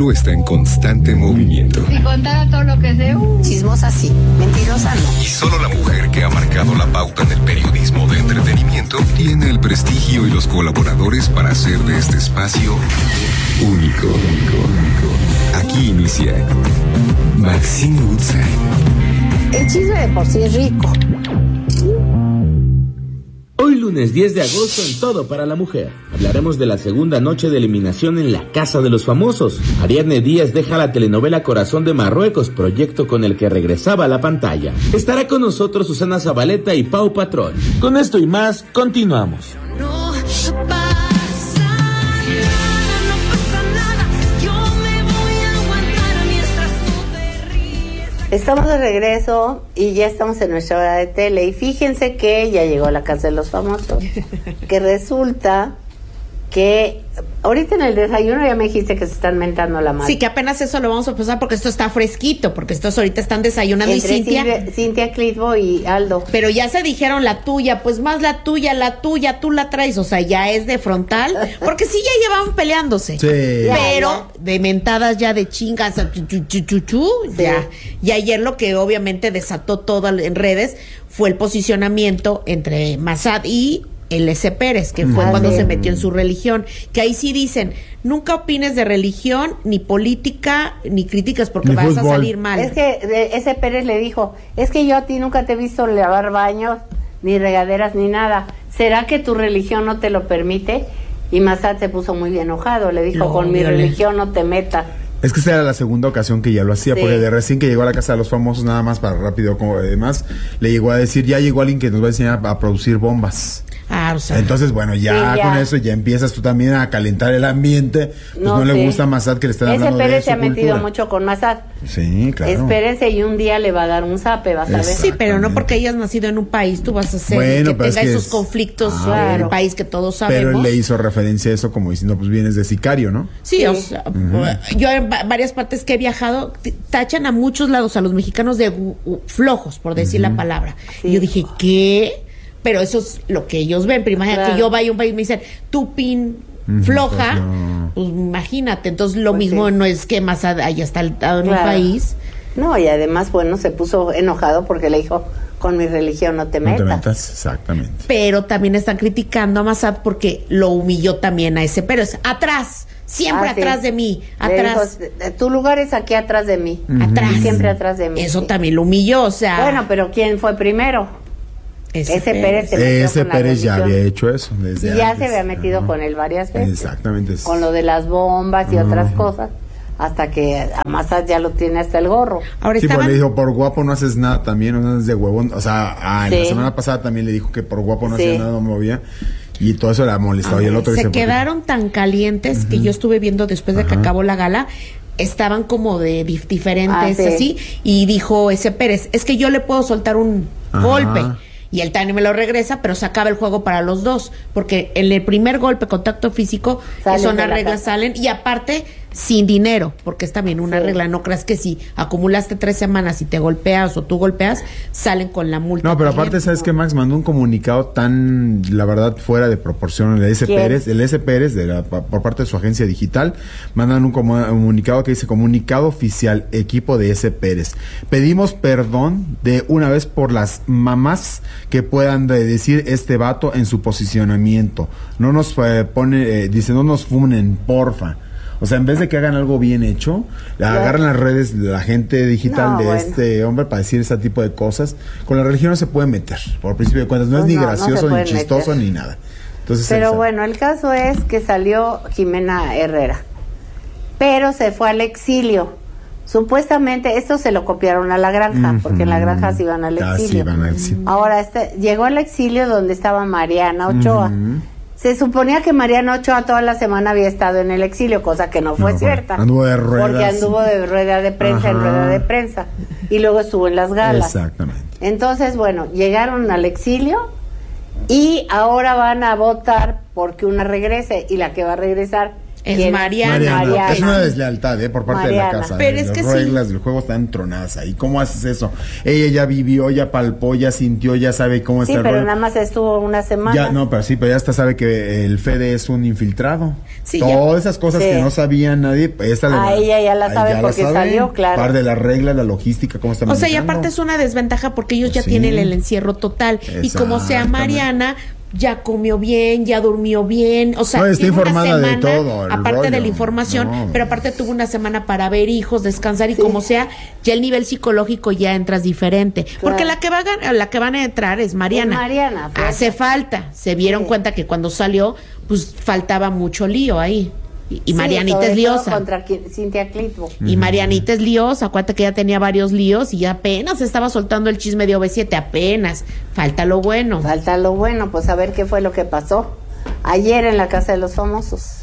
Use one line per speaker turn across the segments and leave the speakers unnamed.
espectáculo está en constante movimiento.
Si contara todo lo que sé,
chismosa sí, mentirosa no.
Y solo la mujer que ha marcado la pauta en el periodismo de entretenimiento tiene el prestigio y los colaboradores para hacer de este espacio único. Aquí inicia Maxine Woodside.
El chisme de por sí es rico.
Hoy lunes 10 de agosto en Todo para la Mujer. Hablaremos de la segunda noche de eliminación en la Casa de los Famosos. Ariadne Díaz deja la telenovela Corazón de Marruecos, proyecto con el que regresaba a la pantalla. Estará con nosotros Susana Zabaleta y Pau Patrón. Con esto y más, continuamos.
Estamos de regreso y ya estamos en nuestra hora de tele. Y fíjense que ya llegó a la Casa de los Famosos. Que resulta que ahorita en el desayuno ya me dijiste que se están mentando la madre.
Sí, que apenas eso lo vamos a pasar porque esto está fresquito, porque estos ahorita están desayunando.
Entre
y
Cintia Clitbo y Aldo.
Pero ya se dijeron la tuya, pues más la tuya, tú la traes, o sea, ya es de frontal, porque sí ya llevaban peleándose.
Sí.
Pero de mentadas ya de chingas, ya. Y ayer lo que obviamente desató todo en redes fue el posicionamiento entre Massad y el S. Pérez, que fue cuando se metió en su religión, que ahí sí dicen, nunca opines de religión, ni política, ni críticas, porque
ni
vas
fútbol.
a salir mal.
Es que S. Pérez le dijo, es que yo a ti nunca te he visto lavar baños, ni regaderas, ni nada. ¿Será que tu religión no te lo permite? Y Massad se puso muy enojado, le dijo, con mi religión no te metas.
Es que esta era la segunda ocasión que ya lo hacía, porque de recién que llegó a la Casa de los Famosos, nada más para rápido, como demás, le llegó a decir, ya llegó alguien que nos va a enseñar a producir bombas.
O sea,
entonces, bueno, ya con eso ya empiezas tú también a calentar el ambiente. Pues no le gusta a Massad que le estén hablando de
Pérez
su
se ha metido
cultura.
mucho con Massad.
Sí, claro.
Espérese y un día le va a dar un zape, vas a ver.
Sí, pero no porque hayas nacido en un país, tú vas a hacer que tenga esos conflictos en un país que todos sabemos.
Pero él le hizo referencia a eso como diciendo, pues vienes de sicario, ¿no?
Sí, o sea, yo en varias partes que he viajado, tachan a muchos lados a los mexicanos de flojos, por decir la palabra.
Sí.
Y yo dije, ¿qué? Pero eso es lo que ellos ven. Pero imagínate que yo vaya a un país y me dicen, tú pin floja, pues imagínate. Entonces lo mismo no es que Massad haya estado en un país.
No, y además, bueno, se puso enojado porque le dijo, con mi religión no te metas.
No te metas, exactamente.
Pero también están criticando a Massad porque lo humilló también a ese Pérez. Atrás, siempre atrás de mí, atrás.
Dijo, tu lugar es aquí atrás de mí.
Atrás.
Siempre atrás de mí.
Eso también lo humilló, o sea.
Bueno, pero ¿quién fue primero? Ese Pérez
ese Pérez ya había hecho eso desde
y ya
antes.
se había metido con él varias veces.
Exactamente.
Con lo de las bombas y otras cosas, hasta que a Massad ya lo tiene hasta el gorro.
Ahora
sí, pues le dijo, por guapo no haces nada también, no haces de huevón. O sea, la semana pasada también le dijo que por guapo no hacía nada, no movía. Y todo eso la molestaba. Y el otro
se quedaron tan calientes que yo estuve viendo después de que acabó la gala. Estaban como de diferentes así. Y dijo ese Pérez, es que yo le puedo soltar un golpe. Y el Tani me lo regresa, pero se acaba el juego para los dos. Porque en el primer golpe, contacto físico, son las reglas, salen. Y aparte, sin dinero, porque es también una regla. No creas que si acumulaste 3 semanas y te golpeas o tú golpeas, salen con la multa.
No, pero aparte, ¿sabes qué, Max? Mandó un comunicado tan, la verdad, fuera de proporción. El S. Pérez, por parte de su agencia digital, mandan un comunicado que dice, comunicado oficial, equipo de S. Pérez. Pedimos perdón de una vez por las mamás que puedan decir este vato en su posicionamiento. No nos dice, no nos funen, porfa. O sea, en vez de que hagan algo bien hecho, agarran las redes de la gente digital este hombre para decir ese tipo de cosas. Con la religión no se puede meter, por principio de cuentas. No es ni gracioso, ni chistoso, ni nada. Entonces,
pero bueno, el caso es que salió Jimena Herrera, pero se fue al exilio. Supuestamente esto se lo copiaron a La Granja, porque en La Granja se iban al exilio. Ahora llegó al exilio donde estaba Mariana Ochoa. Se suponía que Mariana Ochoa toda la semana había estado en el exilio, cosa que no fue cierta.
Anduvo de ruedas.
Porque anduvo de rueda de prensa en rueda de prensa. Y luego estuvo en las galas.
Exactamente.
Entonces, bueno, llegaron al exilio y ahora van a votar porque una regrese. Y la que va a regresar
Es Mariana.
Es una deslealtad, por parte de la casa.
Pero es que
las reglas del juego están tronadas ahí. ¿Cómo haces eso? Ella ya vivió, ya palpó, ya sintió, ya sabe cómo está el
pero
rollo.
nada más estuvo una semana.
Pero ya hasta sabe que el Fede es un infiltrado.
Sí,
todas esas cosas que no sabía nadie,
ella ya la sabe porque salió, claro.
Parte de las reglas, la logística, cómo está manejando.
Y aparte es una desventaja porque ellos ya tienen el encierro total. Y como sea Mariana, ya comió bien, ya durmió bien, o sea,
está informada de todo,
aparte de la información, pero aparte tuvo una semana para ver hijos, descansar y como sea, ya el nivel psicológico ya entras diferente, porque la que van a entrar es Mariana.
Pues.
Hace falta, se dieron cuenta que cuando salió, pues faltaba mucho lío ahí. Y Marianita es liosa.
Contra Cintia Clitbo.
Y Marianita es liosa, acuérdate que ya tenía varios líos y apenas estaba soltando el chisme de OV7, apenas. Falta lo bueno,
pues a ver qué fue lo que pasó ayer en la Casa de los Famosos.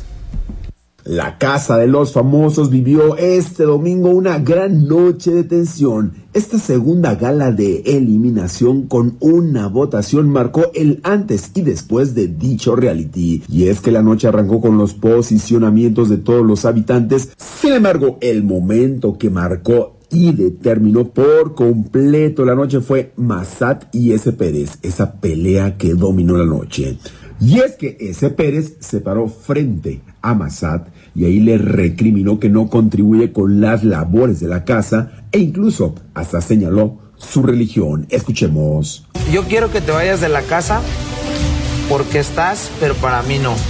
La Casa de los Famosos vivió este domingo una gran noche de tensión. Esta segunda gala de eliminación con una votación marcó el antes y después de dicho reality. Y es que la noche arrancó con los posicionamientos de todos los habitantes. Sin embargo, el momento que marcó y determinó por completo la noche fue Massad y S. Pérez, esa pelea que dominó la noche. Y es que S. Pérez se paró frente a Massad y ahí le recriminó que no contribuye con las labores de la casa e incluso hasta señaló su religión. Escuchemos.
Yo quiero que te vayas de la casa porque estás, pero para mí no.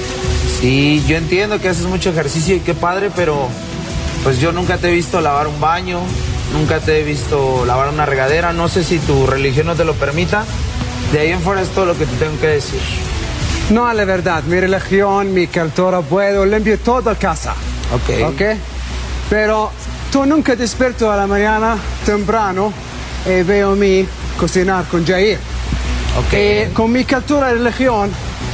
Sí, yo entiendo que haces mucho ejercicio y qué padre, pero pues yo nunca te he visto lavar un baño, nunca te he visto lavar una regadera, no sé si tu religión no te lo permita. De ahí en fuera es todo lo que te tengo que decir.
No, la verdad, mi religión, mi cultura, puedo limpiar toda casa. Ok. Pero tú nunca despierto a la mañana temprano y veo a mí cocinar con Jair.
Ok.
Con mi cultura y religión,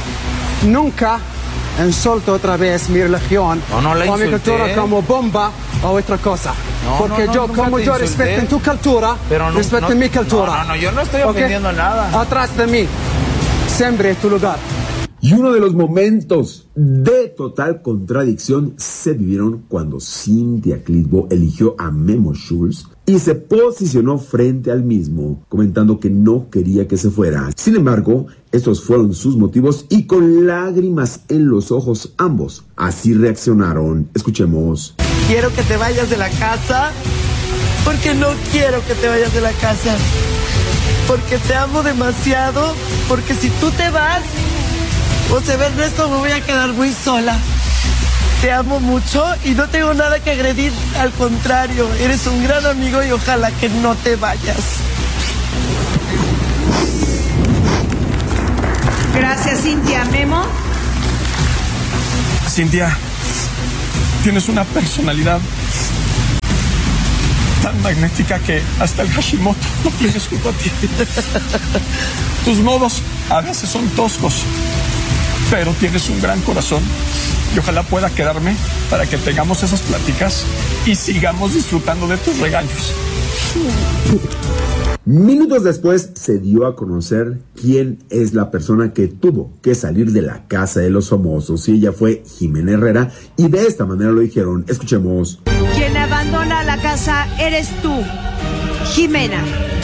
nunca insulto otra vez mi religión o mi cultura como bomba o otra cosa. Porque yo respeto en tu cultura, respeto en mi cultura.
No, yo no estoy ofendiendo nada.
Atrás de mí, siempre tu lugar.
Y uno de los momentos de total contradicción se vivieron cuando Cintia Clitbo eligió a Memo Schultz y se posicionó frente al mismo, comentando que no quería que se fuera. Sin embargo, estos fueron sus motivos y con lágrimas en los ojos ambos así reaccionaron. Escuchemos.
Quiero que te vayas de la casa porque no quiero que te vayas de la casa. Porque te amo demasiado, porque si tú te vas, José Ernesto, me voy a quedar muy sola. Te amo mucho y no tengo nada que agredir. Al contrario, eres un gran amigo y ojalá que no te vayas.
Gracias, Cintia. Memo.
Cintia, tienes una personalidad tan magnética que hasta el Hashimoto lo tienes junto a ti. Tus modos a veces son toscos, pero tienes un gran corazón y ojalá pueda quedarme para que tengamos esas pláticas y sigamos disfrutando de tus regaños.
Minutos después se dio a conocer quién es la persona que tuvo que salir de la Casa de los Famosos y ella fue Jimena Herrera y de esta manera lo dijeron. Escuchemos.
Quien abandona la casa eres tú, Jimena.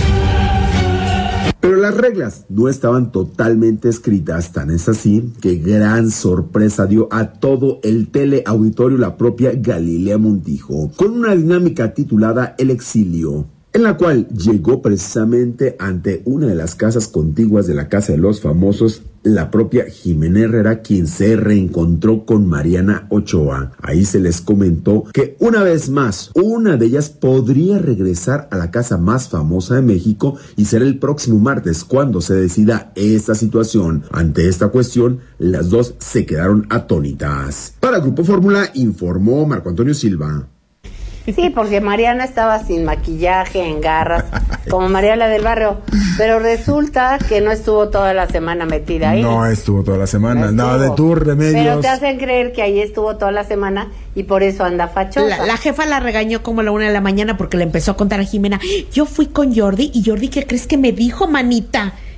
Pero las reglas no estaban totalmente escritas, tan es así que gran sorpresa dio a todo el teleauditorio la propia Galilea Montijo, con una dinámica titulada El Exilio, en la cual llegó precisamente ante una de las casas contiguas de la Casa de los Famosos, la propia Jimena Herrera, quien se reencontró con Mariana Ochoa. Ahí se les comentó que una vez más, una de ellas podría regresar a la casa más famosa de México y será el próximo martes cuando se decida esta situación. Ante esta cuestión, las dos se quedaron atónitas. Para Grupo Fórmula, informó Marco Antonio Silva.
Sí, porque Mariana estaba sin maquillaje, en garras, como Mariana del Barrio, pero resulta que no estuvo toda la semana metida ahí.
No estuvo toda la semana, nada de tus remedios.
Pero te hacen creer que ahí estuvo toda la semana y por eso anda fachosa.
La jefa la regañó como a la 1 de la mañana porque le empezó a contar a Jimena, yo fui con Jordi y Jordi, ¿qué crees que me dijo, manita?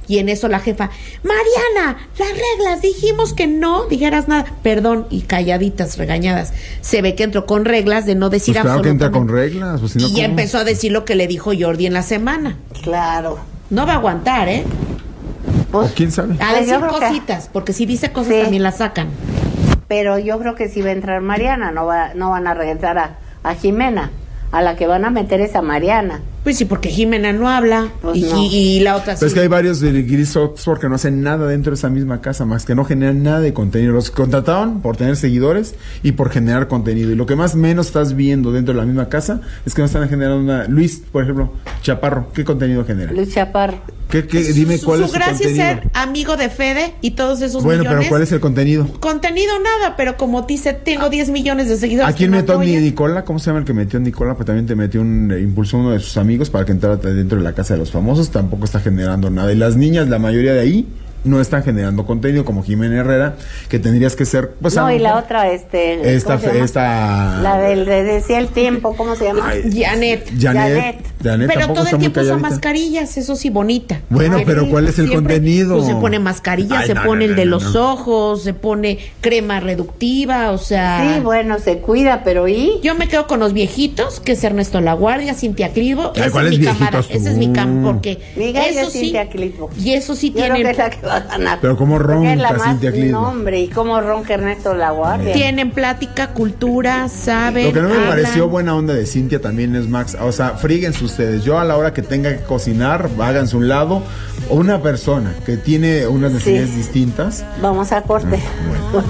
Y en eso la jefa, Mariana, las reglas, dijimos que no dijeras nada. Perdón, y calladitas, regañadas. Se ve que entró con reglas de no decir
pues claro
absolutamente.
Que entra con reglas. Pues si no,
y ya empezó a decir lo que le dijo Jordi en la semana.
Claro.
No va a aguantar, ¿eh?
Pues,
¿o quién sabe?
A decir cositas, porque si dice cosas también las sacan.
Pero yo creo que sí va a entrar Mariana, no van a regresar a Jimena. A la que van a meter es a Mariana.
Pues sí, porque Jimena no habla.
Pues
y la otra sí.
Pero es que hay varios de Gris Oxford que no hacen nada dentro de esa misma casa, más que no generan nada de contenido. Los contrataron por tener seguidores y por generar contenido. Y lo que más menos estás viendo dentro de la misma casa es que no están generando una... Luis, por ejemplo, Chaparro, ¿qué contenido genera?
Luis Chaparro.
Dime cuál es su contenido.
Su gracia es ser amigo de Fede y todos esos
bueno,
millones.
pero ¿cuál es el contenido?
Contenido nada, pero como dice, tengo 10 millones de seguidores.
¿A quién metió Nicola? ¿Cómo se llama el que metió Nicola? Pues también te metió impulsó uno de sus amigos para que entrara dentro de la casa de los famosos. Tampoco está generando nada. Y las niñas, la mayoría de ahí, no están generando contenido como Jimena Herrera, que tendrías que ser... Pues,
no, y la otra, la del de decía el tiempo, ¿cómo se llama?
Janet. Pero todo el tiempo usa mascarillas, eso sí, bonita.
Bueno, pero ¿cuál es el contenido?
Pues se pone mascarilla, se pone el de los ojos, se pone crema reductiva, o sea...
Sí, bueno, se cuida, pero ¿y?
Yo me quedo con los viejitos, que es Ernesto Laguardia, Cintia Clitbo. Ese es mi cámara, ese es mi campo, porque eso sí...
Cintia Clitbo.
Y eso sí
tiene...
Pero cómo ronca Cintia Clitbo.
Hombre, y cómo ronca Ernesto Laguardia.
Tienen plática, cultura, saben.
Lo que no me pareció buena onda de Cintia también es Max. O sea, fríguense ustedes. Yo a la hora que tenga que cocinar, háganse un lado. O una persona que tiene unas necesidades distintas.
Vamos a corte.
Bueno.